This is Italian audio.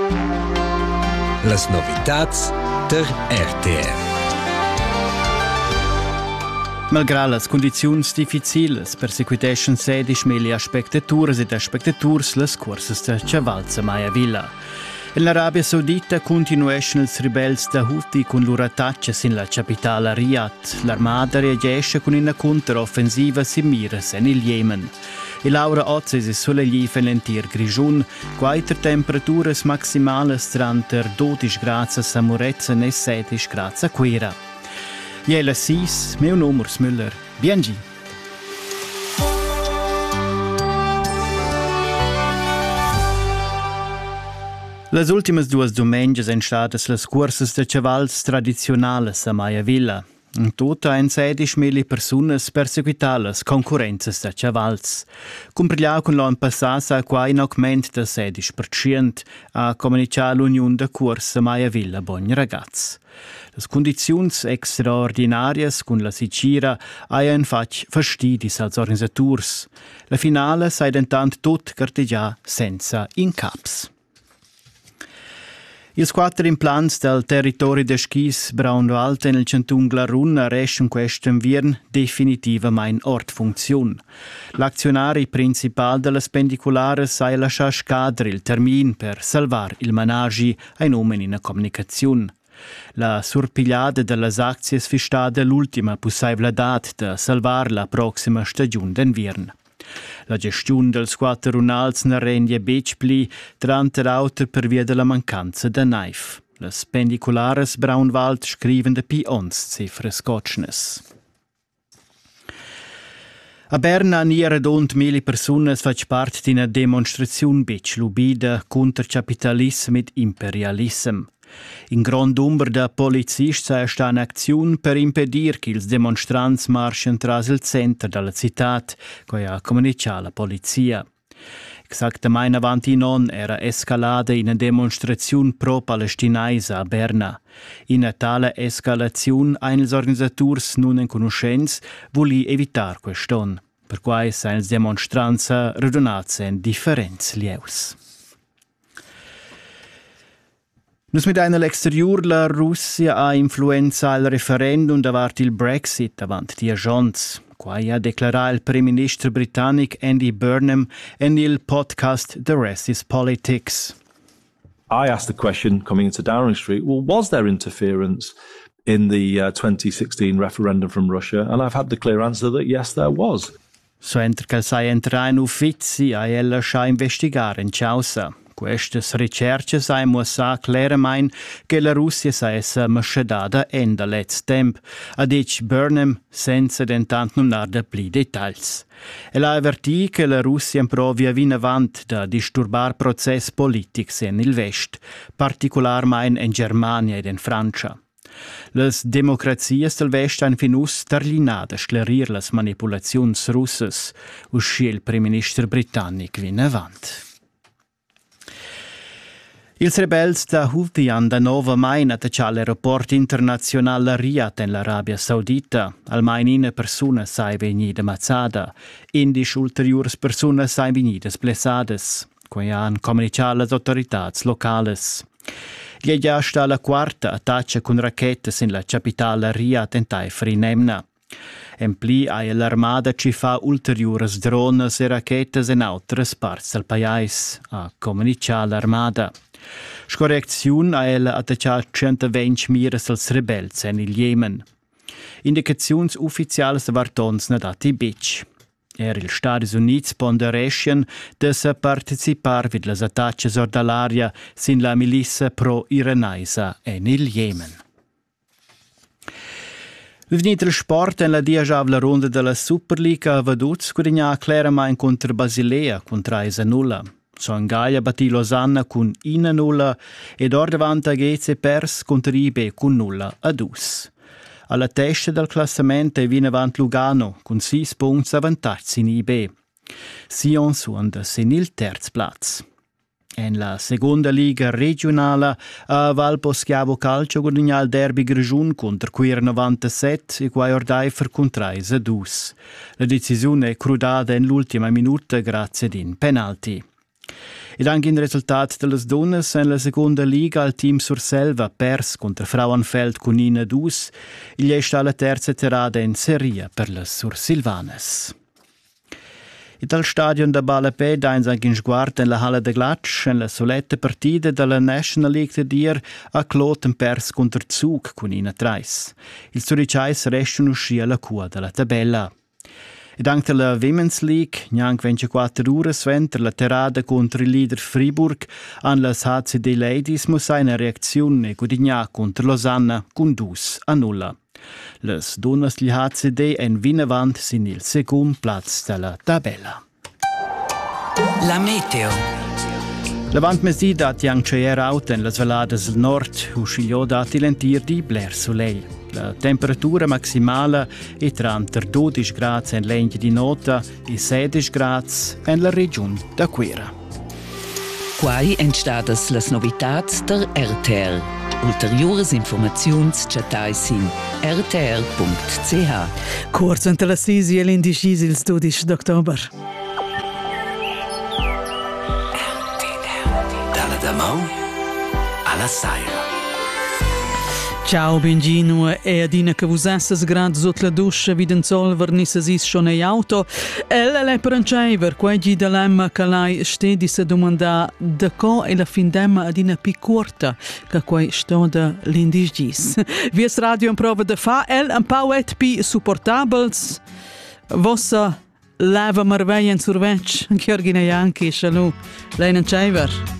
Las novitats der RTR. Malgrado las condiziuns difficiles, persecutation sedisch meli spectatures ed spectaturs las cursas de Chavalza Maya Villa. In l'Arabia Saudita continueschen ils rebels da Houthi con loro attacches in la capitale Riyadh. L'armada reagisce con una controffensiva simiras in il Yemen. E l'ora oggi si solleva l'entir grigiun, quaiter temperaturas maximales tra 12 gradi a Murezza e 16 gradi a Quera. Jella 6, meu nome è Müller. Biengi. Las ultimas duas domengas en stadas las cursas de chavals tradizionales a Maya Villa. In tota en 16.000 personas perseguitalas concurrenzas de chavals. Cumprigliau con l'an passat a qua in augment de 16% a comunicar l'Union de Cursa Maya Villa Bogn Ragaz. Las condiziuns extraordinarias con la sicira haien fatg fastidis als organisaturs. La finale sai dentant tot cartegià senza incaps. Ils 4 implants del territori de skis Braunwald nel Cantun Glarun restan questem virn definitivamain ort funziun. L'aczionari principal de las pendiculares sai lasciar scadere il termin per salvar il managi ai nomen in comunicaziun. La surpigliada de las aczies fi stada l'ultima possibilitat de salvar la proxima stagiun d'invierno. La gestione dels 4 runals ne rende becpli trante auter per via della mancanza de naif. Las pendiculares Braunwald scriven de pi 11 cifres cotschnes. A Berna niera dont 1000 personas fac part d'ina demonstraziun bec lubida contra capitalism ed imperialism. In grand number de policists sta in acziun per impedir che ils demonstrants marschen tras il centro della città, coi ha comunicato la polizia. Exactamente avanti non era escalada in una demonstrazione pro-palestinaisa a Berna. In tale escalazione ein ils organisators nun in conoscenza voli evitar queston, per quai sain ils demonstrants radunats en differents lieus. Nus mit einer l'exterior la Russia ha influenza il referendum davart il Brexit avant die Agents. Quai ha declarat il Prime Minister britannic Andy Burnham en il podcast The Rest is Politics. I asked the question coming into Downing Street, well, was there interference in the 2016 referendum from Russia? And I've had the clear answer that yes, there was. So enter che sai entra in uffizi a ella scha investigare in causa. Questas ricerches hai mostrà claramente che la Russia sa essa mascedada enda let's temp, a dic Burnham senza dentant non dar de pli detalls. E la avvertì che la Russia provi a vin avant da disturbar process politics en il West, particolarmente in Germania ed in Francia. Las democrazias del West han finus terlinada sclarir las manipulazions russas, usci il Prime Minister britannic vin avant. Ils rebels da Houthi han da nova main attacciat l'aeroport internazionale Riyadh in l'Arabia Saudita. Almain una persona sai vegnida mazzada. 11 ulteriores personas sai vegnidas blessades, quai han comunicato las autoritats locales. Gli è già sta la quarta attaccia con racchettes in la capitale Riyadh in Taifer in Emna. Empli ha l'armada ci fa ulteriores drones e racchettes in altres parts del paese, ha comunicato l'armada. Scorreziun ha ella attacciat 120 miras als rebels in il Yemen. Indicaziuns ufficials vartons na dati bic. Il Stati Uniti ponderescien de se participar vid las attacces ordalaria sin la milissa pro-iranaisa in il Yemen. Venit il sport en la diajavla ronda della Superliga ha vedut scudegnar claramente contra Basilea con 3-0. Son Gaia battì Losanna con 1-0 ed or davanti a Ghezze pers contro IB con 0-2. Alla testa del classamento viene avanti Lugano con 6 punti avantaggi in IB. Sion suonda sin il terzo platz. En la seconda liga regionale a Valpo Schiavo Calcio guadagna il derby grigiun contro Quir 97 e Guai Ordaifer con 3-2. La decisione è crudata in l'ultima minuta grazie ad un penalty. Ed anche in risultat delle donne in la seconda liga il team Surselva pers contro Frauenfeld con 1-2. Il è stata la terza tirata in serie per le Sursilvanes. E dal stadion da Balapè dains anche in sguardo nella Halle de Glatsch in la soletta partita della National League de Dier a Kloten pers contro Zug con 1-3. Il Zurichais restano uscì alla cua della tabella. Ed anche la Women's League, neanche 24 ore sventer la tirata contro il leader Fribourg, an las HCD Ladies muss eine reazione gudigna contro Lausanne con 2-0. Les donnes di HCD en vinavant sin il second plaz della tabella. La meteo. Lavant mesdi dat yang chaier out en las valades del nord, usciglio dat lentir di bler soleil. La temperatura maximale è tra 12 gradi in l'Engia di Nota e 16 gradi in la regione d'Aquera. Quai entstadas las novitats der RTR. Ulteriores informaziuns chatais in rtr.ch. Corso entre la 6 e l'11 il 12 d'october. Dalla Damau alla Saira. Ciao Bengino e adina che vos essas gradi sotto la duscia viden solver nissas is schon ei auto. Ella le pranchaiver quegi dilemma che lei stedi se domanda da co e la fin demma adina pi corta che quei stoda l'indisgis. Vies radio in prova de fa el un pauet pi supportables. Vossa leva marveia in survec, Georgina Janki, shalom. Leinen Chaiver.